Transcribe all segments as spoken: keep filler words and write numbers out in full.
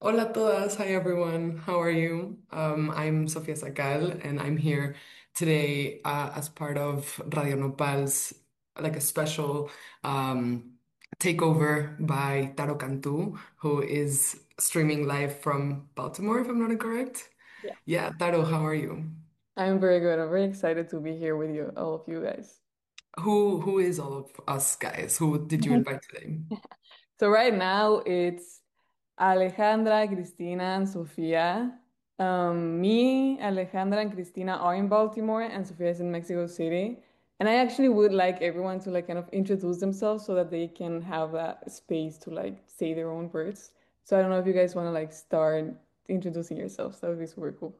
Hola a todas. Hi everyone. How are you? Um, I'm Sofia Sacal and I'm here today uh, as part of Radio Nopal's like a special um, takeover by Taro Cantu, who is streaming live from Baltimore, if I'm not incorrect. Yeah. Yeah, Taro, how are you? I'm very good. I'm very excited to be here with you, all of you guys. Who who is all of us guys? Who did you invite today? So right now it's Alejandra, Cristina, and Sofia. Um, me, Alejandra, and Cristina are in Baltimore, and Sofia is in Mexico City. And I actually would like everyone to like kind of introduce themselves so that they can have that space to like say their own words. So I don't know if you guys want to like start introducing yourselves. That would be super cool.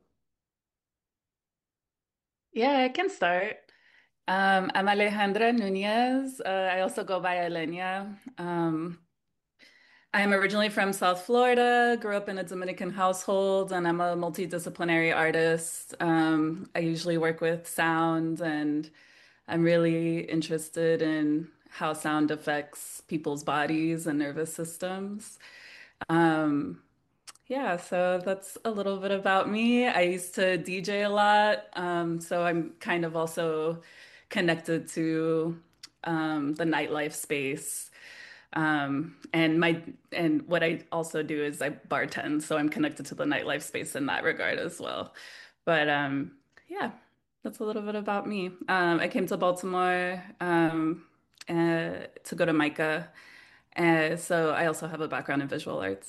Yeah, I can start. Um, I'm Alejandra Nunez. Uh, I also go by Elenia. Um, I'm originally from South Florida, grew up in a Dominican household, and I'm a multidisciplinary artist. Um, I usually work with sound, and I'm really interested in how sound affects people's bodies and nervous systems. Um, Yeah, so that's a little bit about me. I used to D J a lot, um, so I'm kind of also connected to um, the nightlife space. Um, and my and what I also do is I bartend, so I'm connected to the nightlife space in that regard as well. But um, yeah, that's a little bit about me. Um, I came to Baltimore um, uh, to go to MICA, uh, so I also have a background in visual arts.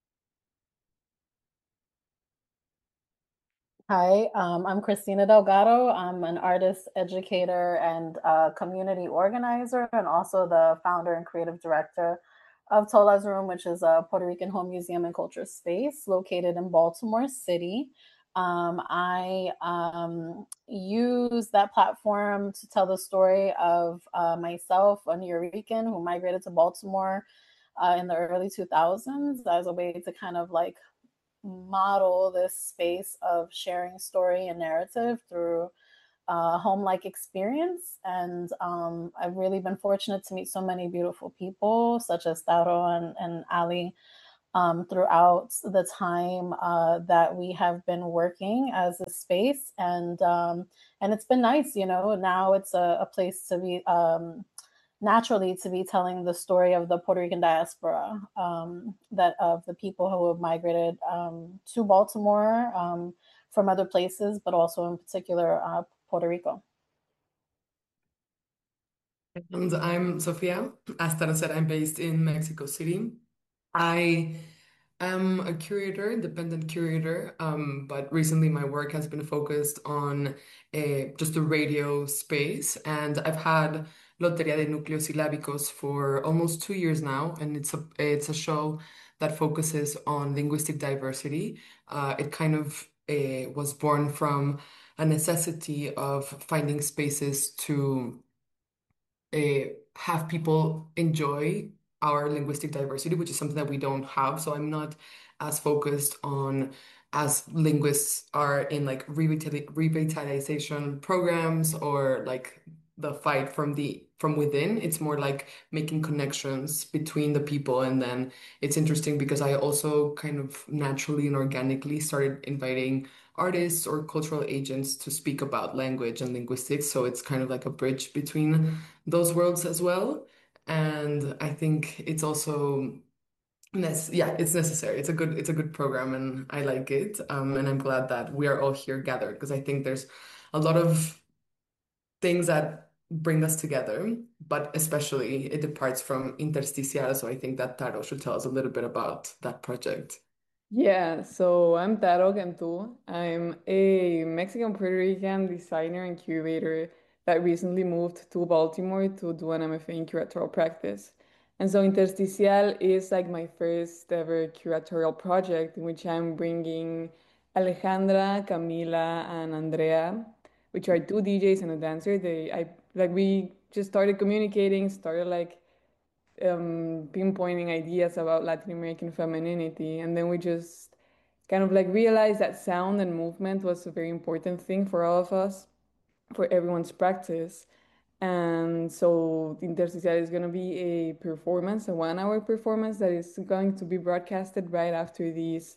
Hi, um, I'm Christina Delgado. I'm an artist, educator, and uh, community organizer, and also the founder and creative director of Tola's Room, which is a Puerto Rican home museum and culture space located in Baltimore City. Um, I um, use that platform to tell the story of uh, myself, a New Rican who migrated to Baltimore uh, in the early two thousands as a way to kind of like model this space of sharing story and narrative through a home-like experience. And um, I've really been fortunate to meet so many beautiful people, such as Taro and, and Ali, um, throughout the time uh, that we have been working as a space. And um, and it's been nice, you know. Now it's a, a place to be. Um, naturally to be telling the story of the Puerto Rican diaspora, um, that of the people who have migrated um, to Baltimore um, from other places, but also in particular uh, Puerto Rico. And I'm Sofia. As Tara said, I'm based in Mexico City. I am a curator, independent curator, um, but recently my work has been focused on a, just a radio space, and I've had Loteria de Núcleos Silábicos for almost two years now, and it's a it's a show that focuses on linguistic diversity. Uh, it kind of uh, was born from a necessity of finding spaces to uh, have people enjoy our linguistic diversity, which is something that we don't have. So I'm not as focused on as linguists are in like revitali revitalization programs or like the fight from the from within. It's more like making connections between the people. And then it's interesting because I also kind of naturally and organically started inviting artists or cultural agents to speak about language and linguistics. So it's kind of like a bridge between those worlds as well. And I think it's also nec yeah, it's necessary. It's a good it's a good program and I like it. Um, and I'm glad that we are all here gathered because I think there's a lot of things that bring us together, but especially it departs from Intersticial. So I think that Taro should tell us a little bit about that project. Yeah, so I'm Taro Cantu. I'm a Mexican Puerto Rican designer and curator that recently moved to Baltimore to do an M F A in curatorial practice. And so Intersticial is like my first ever curatorial project in which I'm bringing Alejandra, Camila, and Andrea, which are two D Js and a dancer. They I like we just started communicating, started like um, pinpointing ideas about Latin American femininity. And then we just kind of like realized that sound and movement was a very important thing for all of us, for everyone's practice. And so Intersticial is going to be a performance, a one hour performance that is going to be broadcasted right after this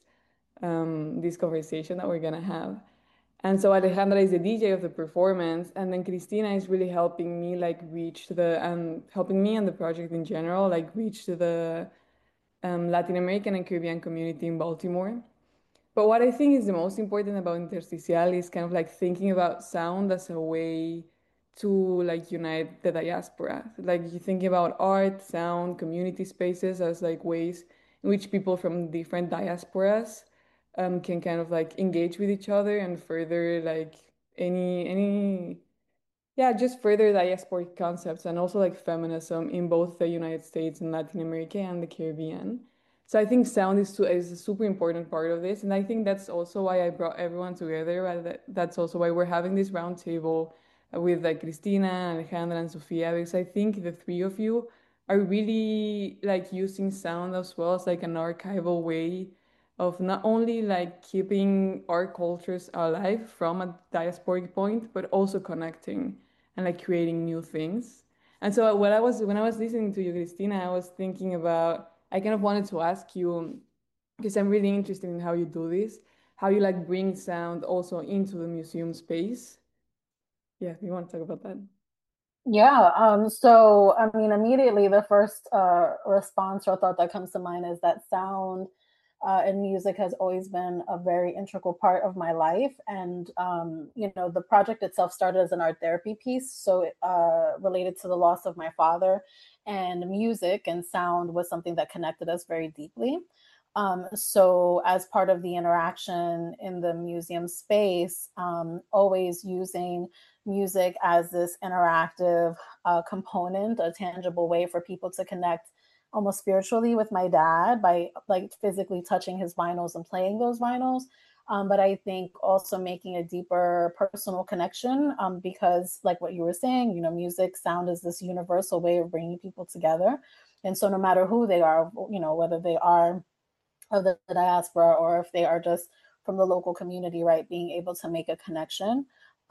um, this conversation that we're gonna have. And so Alejandra is the D J of the performance, and then Cristina is really helping me like reach to the and helping me and the project in general, like reach to the um, Latin American and Caribbean community in Baltimore. But what I think is the most important about Intersticial is kind of like thinking about sound as a way to like unite the diaspora. Like you thinking about art, sound, community spaces as like ways in which people from different diasporas um, can kind of like engage with each other and further like any any yeah, just further diasporic concepts and also like feminism in both the United States and Latin America and the Caribbean. So I think sound is, su- is a super important part of this. And I think that's also why I brought everyone together. Right? That, that's also why we're having this round table uh, with like Cristina, Alejandra, and Sofia, because I think the three of you are really like using sound as well as like an archival way of not only like keeping our cultures alive from a diasporic point, but also connecting and like creating new things. And so what I was when I was listening to you, Cristina, I was thinking about I kind of wanted to ask you because I'm really interested in how you do this, how you like bring sound also into the museum space. Yeah, you want to talk about that? Yeah, um, so I mean, immediately the first uh, response or thought that comes to mind is that sound uh, and music has always been a very integral part of my life. And, um, you know, the project itself started as an art therapy piece, so it, uh, related to the loss of my father. And music and sound was something that connected us very deeply. Um, so, as part of the interaction in the museum space, um, always using music as this interactive uh, component, a tangible way for people to connect almost spiritually with my dad by like physically touching his vinyls and playing those vinyls. Um, but I think also making a deeper personal connection um, because, like what you were saying, you know, music, sound is this universal way of bringing people together. And so, no matter who they are, you know, whether they are of the diaspora or if they are just from the local community, right, being able to make a connection,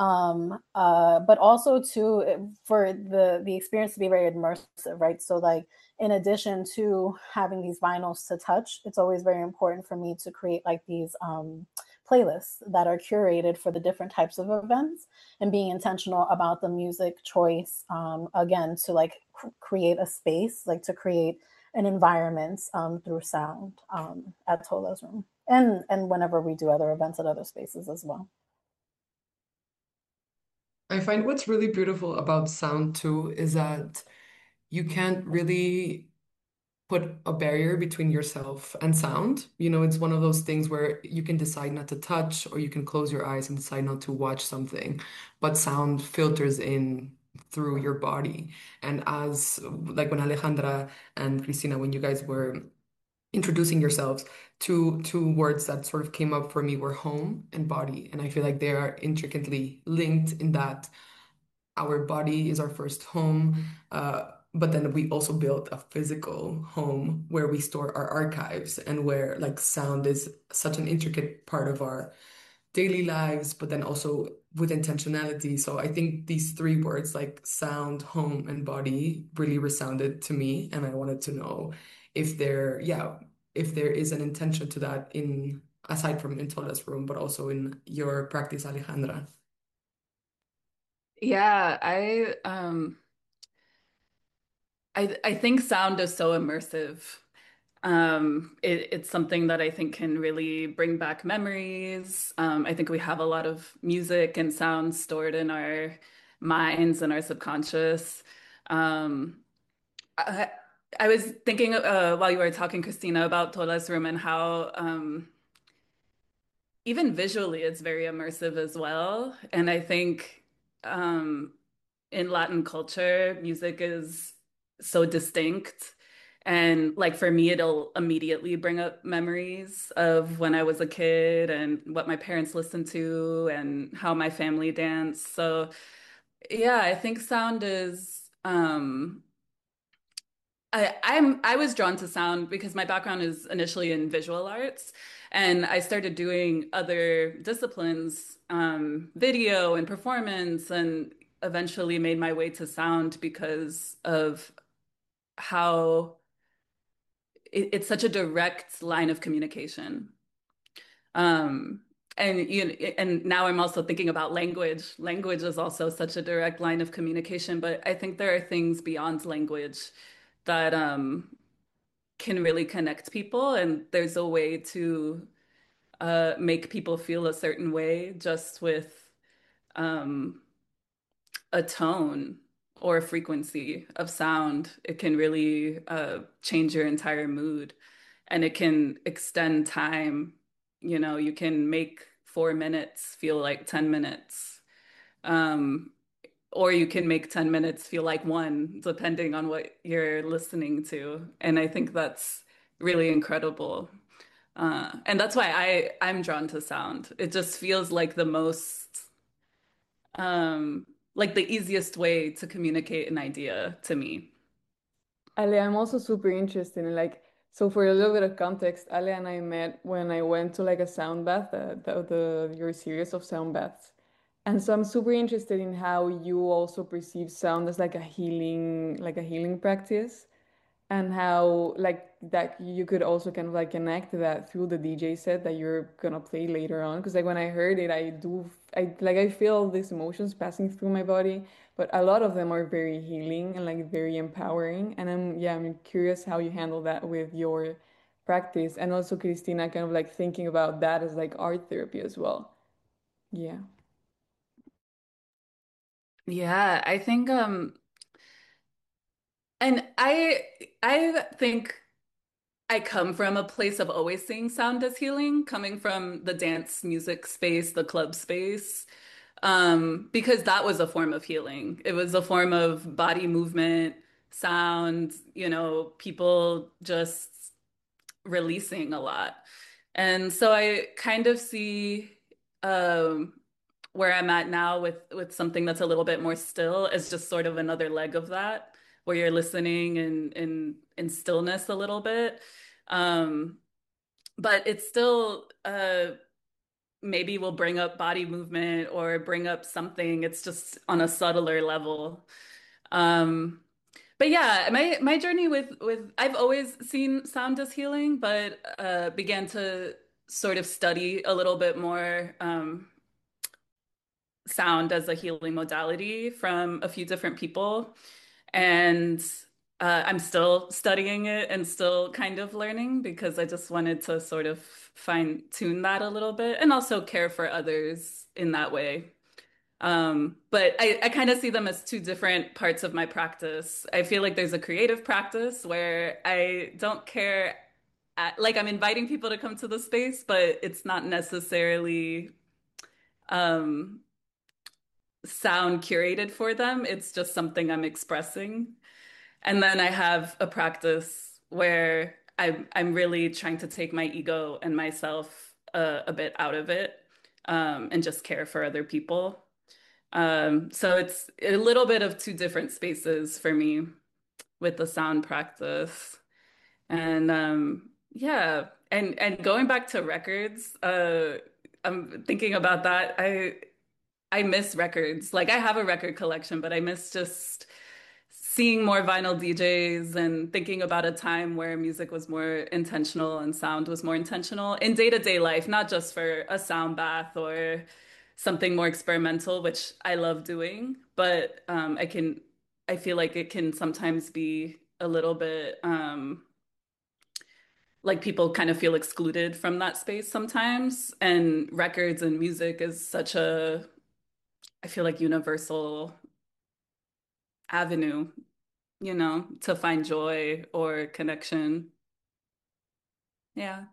um uh but also to for the the experience to be very immersive, right? So like in addition to having these vinyls to touch, it's always very important for me to create like these um playlists that are curated for the different types of events and being intentional about the music choice, um again to like cr- create a space, like to create an environment um, through sound um, at Tola's Room, and and whenever we do other events at other spaces as well. I find what's really beautiful about sound too is that you can't really put a barrier between yourself and sound. You know, it's one of those things where you can decide not to touch or you can close your eyes and decide not to watch something, but sound filters in through your body. And as like when Alejandra and Cristina, when you guys were introducing yourselves, two two words that sort of came up for me were home and body. And I feel like they are intricately linked in that our body is our first home, uh, but then we also built a physical home where we store our archives and where like sound is such an intricate part of our daily lives, but then also with intentionality. So I think these three words like sound, home, and body really resounded to me, and I wanted to know if there, yeah, if there is an intention to that in aside from in Tola's room, but also in your practice, Alejandra. Yeah, I um I I think sound is so immersive. Um, it, it's something that I think can really bring back memories. Um, I think we have a lot of music and sound stored in our minds and our subconscious. Um, I, I was thinking uh, while you were talking, Christina, about Tola's room and how um, even visually it's very immersive as well. And I think um, in Latin culture, music is so distinct. And like for me, it'll immediately bring up memories of when I was a kid and what my parents listened to and how my family danced. So yeah, I think sound is um I, I'm I was drawn to sound because my background is initially in visual arts, and I started doing other disciplines, um, video and performance, and eventually made my way to sound because of how it, it's such a direct line of communication. Um, and you and now I'm also thinking about language. Language is also such a direct line of communication, but I think there are things beyond language that um, can really connect people, and there's a way to uh, make people feel a certain way just with um, a tone or a frequency of sound. It can really uh, change your entire mood, and it can extend time. You know, you can make four minutes feel like ten minutes. Um, or you can make ten minutes feel like one, depending on what you're listening to. And I think that's really incredible. Uh, and that's why I I'm drawn to sound. It just feels like the most um like the easiest way to communicate an idea to me. Ale, I'm also super interested in like, so for a little bit of context, Ale and I met when I went to like a sound bath, uh, the, the your series of sound baths. And so I'm super interested in how you also perceive sound as like a healing, like a healing practice, and how like that you could also kind of like connect that through the D J set that you're gonna play later on. Because like when I heard it, I do I like I feel these emotions passing through my body, but a lot of them are very healing and like very empowering. And I'm yeah, I'm curious how you handle that with your practice, and also Christina kind of like thinking about that as like art therapy as well. Yeah. Yeah, I think um and I I think I come from a place of always seeing sound as healing, coming from the dance music space, the club space, um, because that was a form of healing. It was a form of body movement, sound, you know, people just releasing a lot. And so I kind of see um, where I'm at now with with something that's a little bit more still as just sort of another leg of that, where you're listening in in in stillness a little bit. Um, but it's still uh maybe will bring up body movement or bring up something. It's just on a subtler level. Um, but yeah, my my journey with with I've always seen sound as healing, but uh began to sort of study a little bit more um sound as a healing modality from a few different people. And uh, I'm still studying it and still kind of learning because I just wanted to sort of fine tune that a little bit and also care for others in that way. Um, but I, I kind of see them as two different parts of my practice. I feel like there's a creative practice where I don't care at, like I'm inviting people to come to the space, but it's not necessarily um, sound curated for them. It's just something I'm expressing. And then I have a practice where I'm I'm really trying to take my ego and myself uh, a bit out of it, um, and just care for other people. Um, so it's a little bit of two different spaces for me with the sound practice. And um, yeah, and and going back to records, uh, I'm thinking about that. I I miss records. Like I have a record collection, but I miss just seeing more vinyl D Js and thinking about a time where music was more intentional and sound was more intentional in day-to-day life, not just for a sound bath or something more experimental, which I love doing, but um, I can, I feel like it can sometimes be a little bit um, like people kind of feel excluded from that space sometimes. And records and music is such a, I feel like universal avenue, you know, to find joy or connection. Yeah.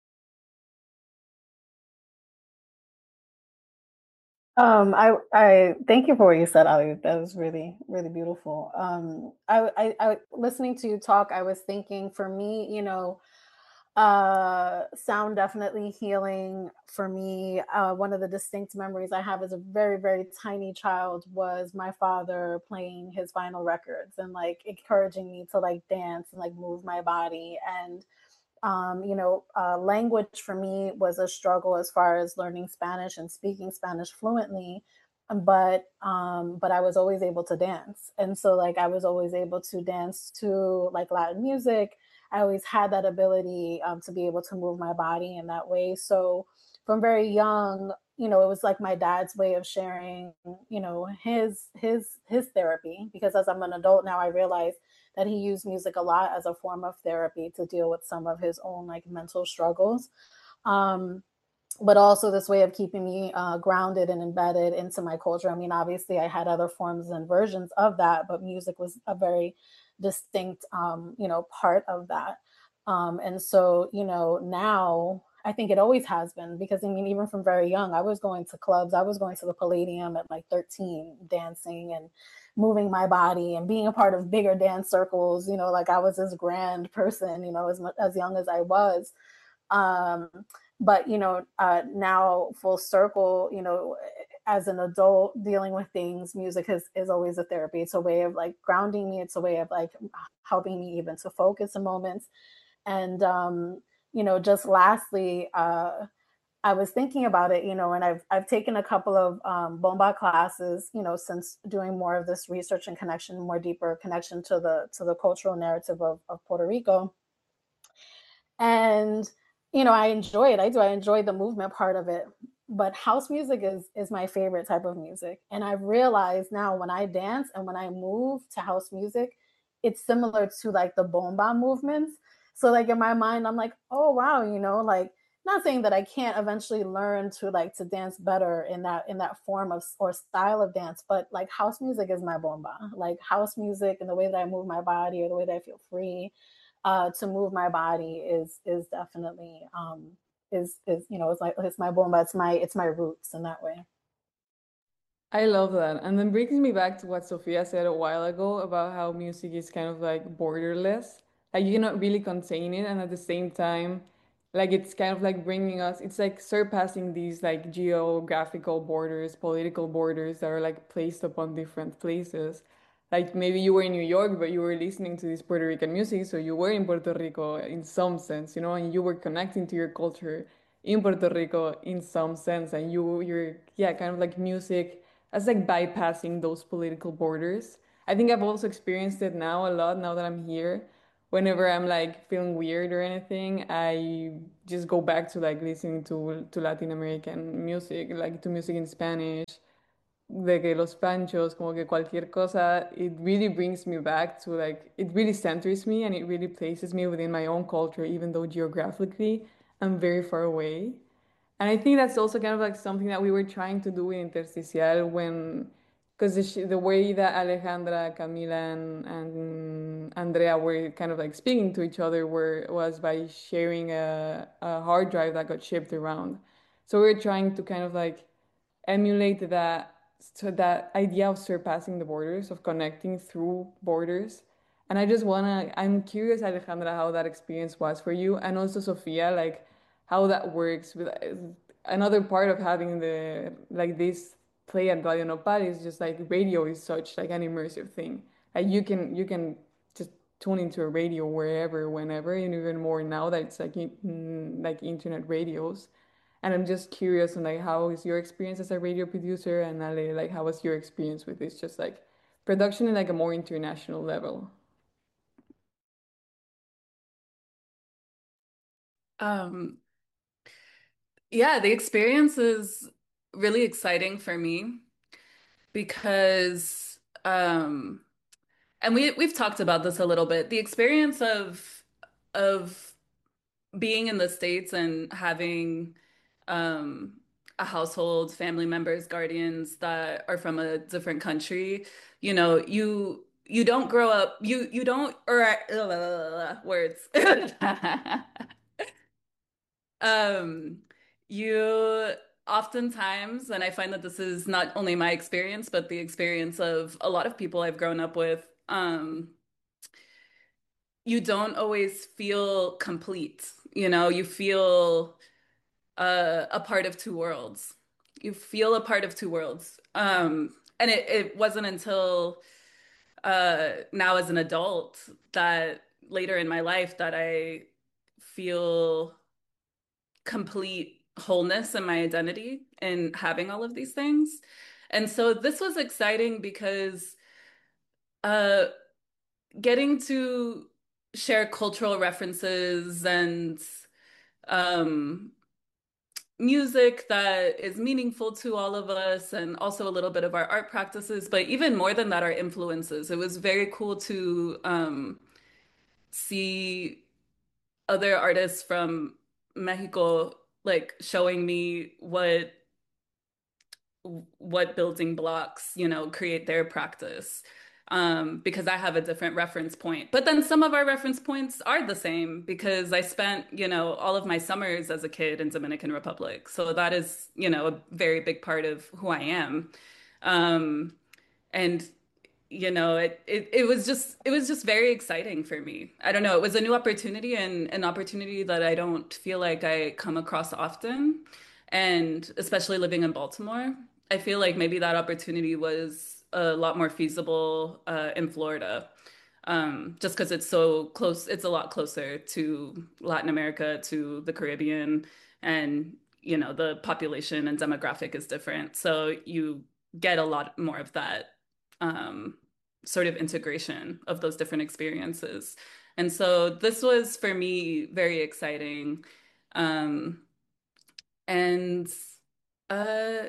Um, I I thank you for what you said, Ali. That was really really beautiful. Um, I, I I listening to you talk, I was thinking for me, you know, uh, sound definitely healing for me. Uh, one of the distinct memories I have as a very very tiny child was my father playing his vinyl records and like encouraging me to like dance and like move my body and um, you know, uh, language for me was a struggle as far as learning Spanish and speaking Spanish fluently. but um but I was always able to dance. And so like I was always able to dance to like Latin music. I always had that ability um, to be able to move my body in that way. So from very young, you know, it was like my dad's way of sharing, you know, his his his therapy, because as I'm an adult now I realize that he used music a lot as a form of therapy to deal with some of his own like mental struggles. Um but also this way of keeping me uh, grounded and embedded into my culture. I mean, obviously, I had other forms and versions of that, but music was a very distinct, um, you know, part of that. Um, and so, you know, now I think it always has been, because I mean, even from very young, I was going to clubs. I was going to the Palladium at like thirteen, dancing and moving my body and being a part of bigger dance circles. You know, like I was this grand person, you know, as much as young as I was. Um, but you know, uh, now full circle, you know, as an adult dealing with things, music is, is always a therapy. It's a way of like grounding me. It's a way of like helping me even to focus in moments. And um, you know, just lastly, uh, I was thinking about it, you know, and I've I've taken a couple of um, bomba classes, you know, since doing more of this research and connection, more deeper connection to the to the cultural narrative of, of Puerto Rico. And you know, I enjoy it. I do. I enjoy the movement part of it. But house music is is my favorite type of music. And I've realized now when I dance and when I move to house music, it's similar to like the bomba movements. So like in my mind, I'm like, oh wow, you know, like not saying that I can't eventually learn to like to dance better in that in that form of or style of dance, but like house music is my bomba. Like house music and the way that I move my body or the way that I feel free uh, to move my body is is definitely um, is is you know it's like it's my bomba. It's my it's my roots in that way. I love that. And then brings me back to what Sophia said a while ago about how music is kind of like borderless. Like you cannot really contain it, and at the same time, like it's kind of like bringing us, it's like surpassing these like geographical borders, political borders that are like placed upon different places. Like maybe you were in New York, but you were listening to this Puerto Rican music, so you were in Puerto Rico in some sense, you know, and you were connecting to your culture in Puerto Rico in some sense, and you you're yeah, kind of like music as like bypassing those political borders. I think I've also experienced it now a lot now that I'm here. Whenever I'm like feeling weird or anything, I just go back to like listening to to Latin American music, like to music in Spanish, de que los panchos, como que cualquier cosa, it really brings me back to like, it really centers me and it really places me within my own culture, even though geographically I'm very far away. And I think that's also kind of like something that we were trying to do in Intersticial when, because the, sh- the way that Alejandra, Camila, and, and Andrea were kind of like speaking to each other were was by sharing a, a hard drive that got shipped around. So we were trying to kind of like emulate that so that idea of surpassing the borders, of connecting through borders. And I just wanna, I'm curious, Alejandra, how that experience was for you, and also Sophia, like how that works with another part of having the like this play at Radio Nopal is just like radio is such like an immersive thing. Like you can you can just tune into a radio wherever, whenever, and even more now that it's like in, like internet radios. And I'm just curious on like how is your experience as a radio producer, and Ale, like how was your experience with this just like production in like a more international level? Um, yeah, the experience is really exciting for me because um and we we've talked about this a little bit. The experience of of being in the States and having um, a household, family members, guardians that are from a different country, you know, you you don't grow up, you you don't or uh, words. Um, you oftentimes, and I find that this is not only my experience, but the experience of a lot of people I've grown up with, um, you don't always feel complete. You know, you feel uh, a part of two worlds. You feel a part of two worlds. Um, and it, it wasn't until uh, now as an adult that later in my life that I feel complete wholeness in my identity and having all of these things. And so this was exciting because uh, getting to share cultural references and um, music that is meaningful to all of us, and also a little bit of our art practices, but even more than that, our influences. It was very cool to um, see other artists from Mexico like showing me what what building blocks, you know, create their practice. Um, because I have a different reference point. But then some of our reference points are the same because I spent, you know, all of my summers as a kid in Dominican Republic. So that is, you know, a very big part of who I am. Um, and you know, it, it it was just it was just very exciting for me. I don't know, it was a new opportunity and an opportunity that I don't feel like I come across often. And especially living in Baltimore, I feel like maybe that opportunity was a lot more feasible uh, in Florida. Um, just because it's so close, it's a lot closer to Latin America, to the Caribbean, and you know, the population and demographic is different. So you get a lot more of that um, sort of integration of those different experiences. And so this was for me very exciting. Um, and uh,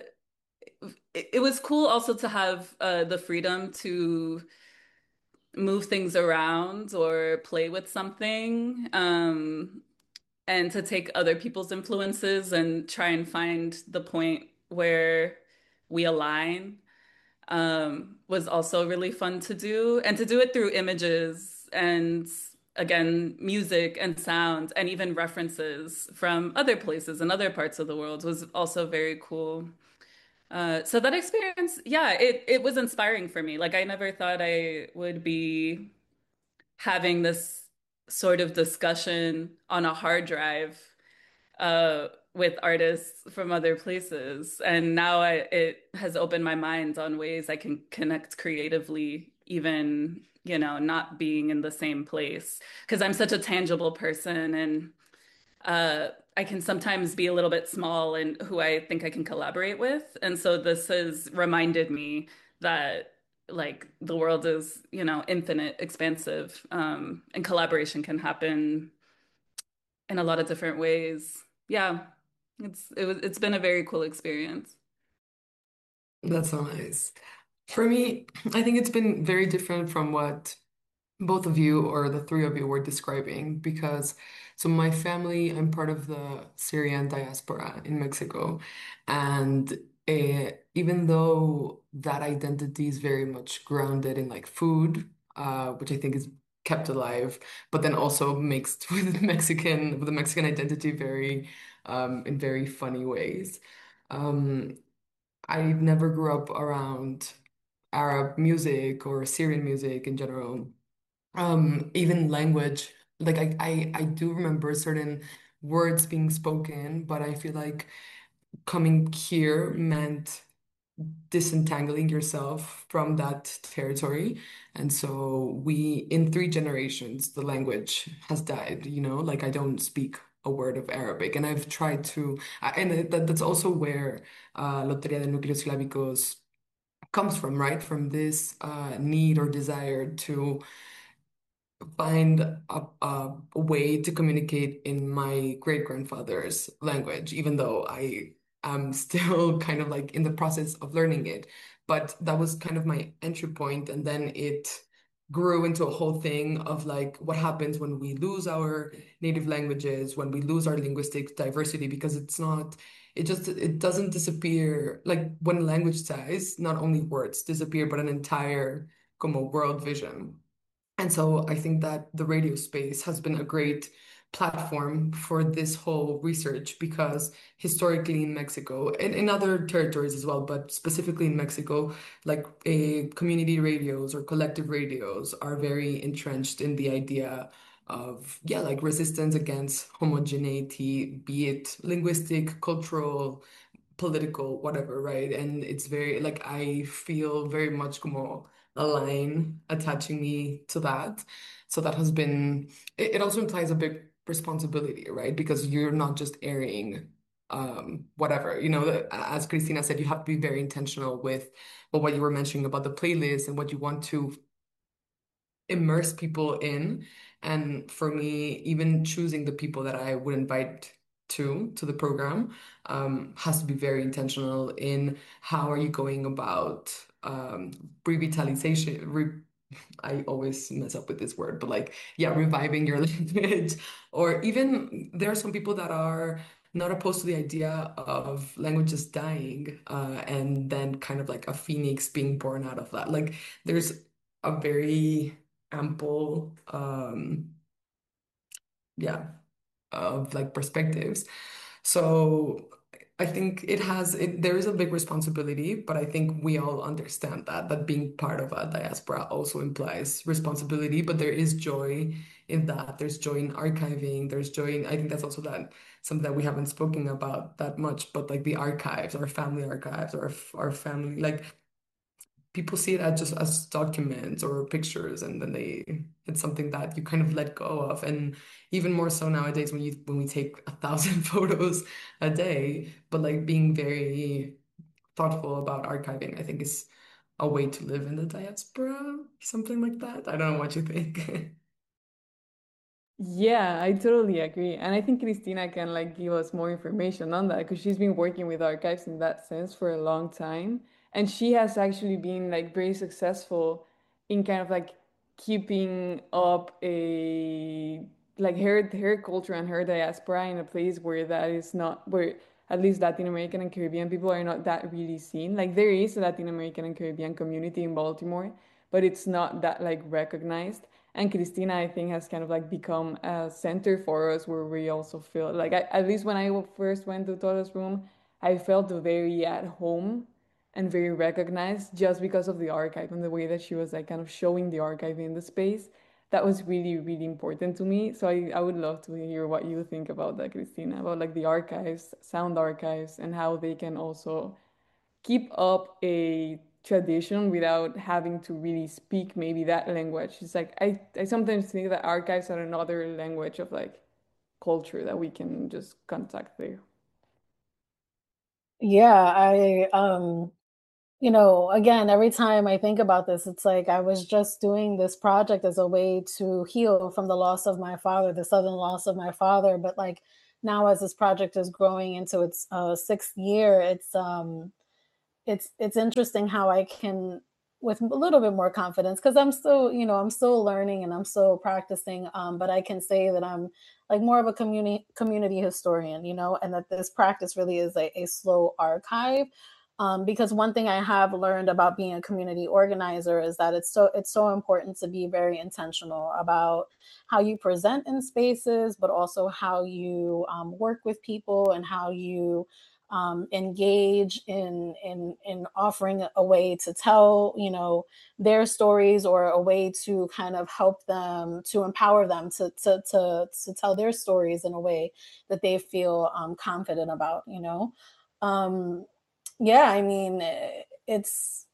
it, it was cool also to have uh, the freedom to move things around or play with something, um, and to take other people's influences and try and find the point where we align, um, was also really fun to do. And to do it through images and again, music and sound and even references from other places and other parts of the world was also very cool. Uh, so that experience, yeah, it it was inspiring for me. Like I never thought I would be having this sort of discussion on a hard drive uh, with artists from other places. And now I, it has opened my mind on ways I can connect creatively, even, you know, not being in the same place. Because I'm such a tangible person and uh, I can sometimes be a little bit small in who I think I can collaborate with. And so this has reminded me that like the world is, you know, infinite, expansive, um, and collaboration can happen in a lot of different ways. Yeah, it's it was it's been a very cool experience. That's so nice. For me, I think it's been very different from what both of you or the three of you were describing because so my family, I'm part of the Syrian diaspora in Mexico, and uh, even though that identity is very much grounded in like food, uh, which I think is kept alive, but then also mixed with Mexican with the Mexican identity very um, in very funny ways. Um, I never grew up around Arab music or Syrian music in general, um even language. Like I, I I do remember certain words being spoken, but I feel like coming here meant disentangling yourself from that territory. And so we, in three generations, the language has died, you know, like I don't speak a word of Arabic. And I've tried to, I- and that, that's also where uh, Loteria de Núcleos Clávicos comes from, right? From this uh, need or desire to find a, a, a way to communicate in my great grandfather's language, even though I am still kind of like in the process of learning it. But that was kind of my entry point, and then it grew into a whole thing of like what happens when we lose our native languages, when we lose our linguistic diversity, because it's not, it just it doesn't disappear. Like when language dies, not only words disappear, but an entire como world vision. And so I think that the radio space has been a great platform for this whole research because historically in Mexico and in other territories as well, but specifically in Mexico, like a community radios or collective radios are very entrenched in the idea of, yeah, like resistance against homogeneity, be it linguistic, cultural, political, whatever, right? And it's very like I feel very much como a line attaching me to that. So that has been it, it also implies a big responsibility, right? Because you're not just airing. um, whatever. You know, the- as Christina said, you have to be very intentional with well, what you were mentioning about the playlist and what you want to immerse people in. And for me, even choosing the people that I would invite to to the program um, has to be very intentional in how are you going about um, revitalization. Re I always mess up with this word, but like, yeah, reviving your language. Or even there are some people that are not opposed to the idea of languages dying, uh, and then kind of like a phoenix being born out of that. Like, there's a very ample, um, yeah, of like perspectives. So I think it has it, there is a big responsibility, but I think we all understand that that being part of a diaspora also implies responsibility, but there is joy in that. There's joy in archiving, there's joy in I think that's also that something that we haven't spoken about that much, but like the archives, our family archives, our our family like people see it as just as documents or pictures, and then they it's something that you kind of let go of. And even more so nowadays when you when we take a thousand photos a day, but like being very thoughtful about archiving, I think is a way to live in the diaspora, something like that. I don't know what you think. Yeah, I totally agree. And I think Christina can like give us more information on that because she's been working with archives in that sense for a long time. And she has actually been like very successful in kind of like keeping up a like her her culture and her diaspora in a place where that is not where at least Latin American and Caribbean people are not that really seen. Like there is a Latin American and Caribbean community in Baltimore, but it's not that like recognized. And Cristina, I think, has kind of like become a center for us where we also feel like, I, at least when I first went to Tola's room, I felt very at home and very recognized just because of the archive and the way that she was like kind of showing the archive in the space. That was really, really important to me. So I, I would love to hear what you think about that, Christina, about like the archives, sound archives, and how they can also keep up a tradition without having to really speak maybe that language. It's like I, I sometimes think that archives are another language of like culture that we can just contact there. Yeah, I um you know, again, every time I think about this, it's like I was just doing this project as a way to heal from the loss of my father, the sudden loss of my father. But like now, as this project is growing into its uh, sixth year, it's um, it's it's interesting how I can, with a little bit more confidence, because I'm still, you know, I'm still learning and I'm still practicing. Um, but I can say that I'm like more of a community community historian, you know, and that this practice really is a, a slow archive. Um, because one thing I have learned about being a community organizer is that it's so it's so important to be very intentional about how you present in spaces, but also how you um, work with people and how you um, engage in in in offering a way to tell, you know, their stories, or a way to kind of help them, to empower them to to to, to tell their stories in a way that they feel um, confident about, you know. um, yeah, I mean, eh, it's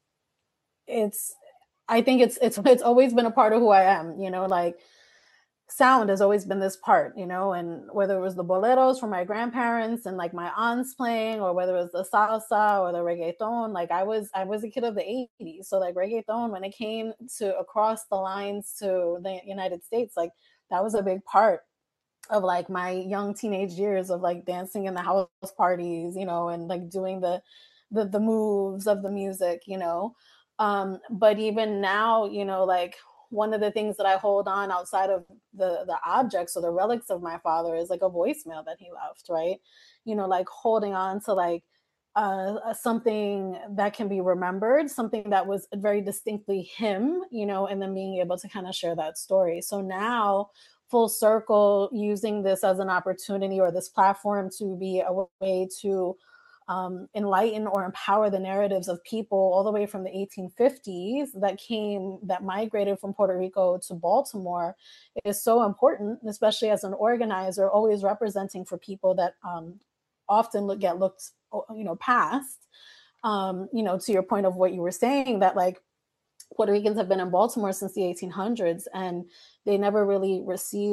it's I think it's it's it's always been a part of who I am, you know, like sound has always been this part, you know, and whether it was the boleros from my grandparents and like my aunts playing, or whether it was the salsa or the reggaeton, like I was I was a kid of the eighties. So like reggaeton, when it came to across the lines to the United States, like that was a big part of like my young teenage years of like dancing in the house parties, you know, and like doing the the, the moves of the music, you know. Um, but even now, you know, like one of the things that I hold on outside of the the objects or the relics of my father is like a voicemail that he left, right? You know, like holding on to like uh, something that can be remembered, something that was very distinctly him, you know, and then being able to kind of share that story. So now, full circle, using this as an opportunity or this platform to be a way to um, enlighten or empower the narratives of people all the way from the eighteen fifties that came, that migrated from Puerto Rico to Baltimore, is so important, especially as an organizer, always representing for people that um, often look, get looked, you know, past. Um, you know, to your point of what you were saying, that like Puerto Ricans have been in Baltimore since the eighteen hundreds, and they never really received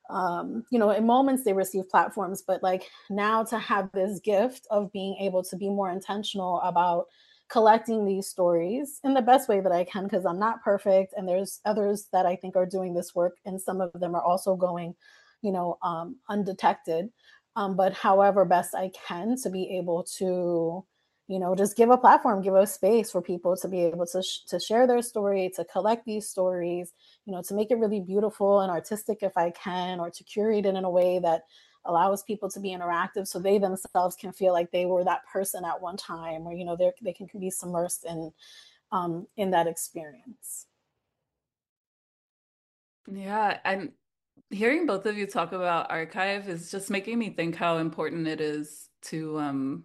um, you know, in moments they receive platforms, but like now to have this gift of being able to be more intentional about collecting these stories in the best way that I can, because I'm not perfect. And there's others that I think are doing this work, and some of them are also going, you know, um, undetected. Um, but however best I can to be able to, you know, just give a platform, give a space for people to be able to sh- to share their story, to collect these stories, you know, to make it really beautiful and artistic if I can, or to curate it in a way that allows people to be interactive so they themselves can feel like they were that person at one time, or, you know, they they can be submersed in um, in that experience. Yeah, and hearing both of you talk about archive is just making me think how important it is to um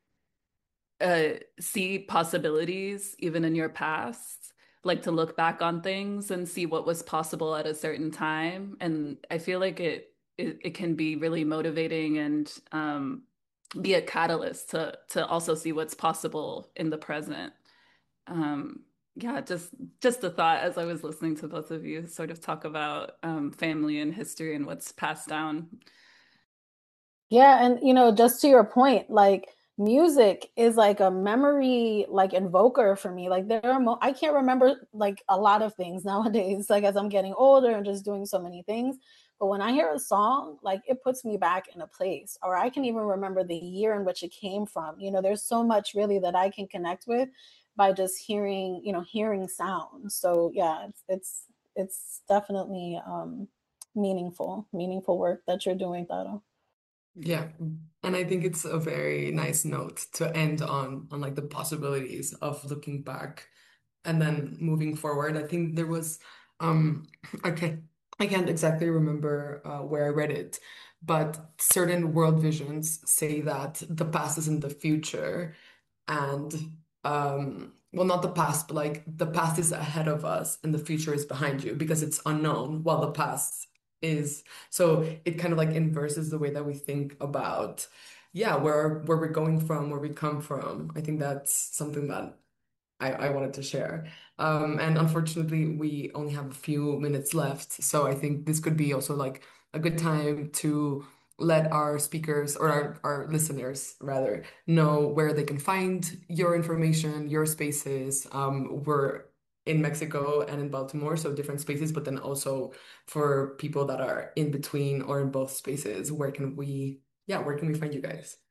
uh see possibilities even in your past, like to look back on things and see what was possible at a certain time. And I feel like it it, it can be really motivating and um be a catalyst to to also see what's possible in the present. Um yeah, just just a thought as I was listening to both of you sort of talk about um family and history and what's passed down. Yeah, and you know, just to your point, like music is like a memory like invoker for me. Like there are mo I can't remember like a lot of things nowadays, like as I'm getting older and just doing so many things. But when I hear a song, like it puts me back in a place, or I can even remember the year in which it came from. You know, there's so much really that I can connect with by just hearing, you know, hearing sound. So yeah, it's it's it's definitely um meaningful, meaningful work that you're doing, Taro. Yeah. And I think it's a very nice note to end on on like the possibilities of looking back and then moving forward. I think there was um I can't I can't exactly remember uh, where I read it, but certain world visions say that the past is in the future, and um well, not the past, but like the past is ahead of us and the future is behind you because it's unknown, while the past is, so it kind of like inverses the way that we think about, yeah, where where we're going from, where we come from. I think that's something that I, I wanted to share. Um, and unfortunately, we only have a few minutes left. So I think this could be also like a good time to let our speakers, or our, our listeners rather, know where they can find your information, your spaces. Um, we're in Mexico and in Baltimore, so different spaces, but then also for people that are in between or in both spaces, where can we, yeah, where can we find you guys?